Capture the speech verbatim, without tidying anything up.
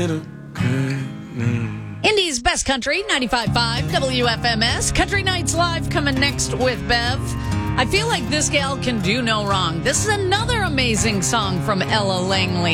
Indy's Best Country, ninety-five point five W F M S. Country Nights Live coming next with Bev. I feel like this gal can do no wrong. This is another amazing song from Ella Langley.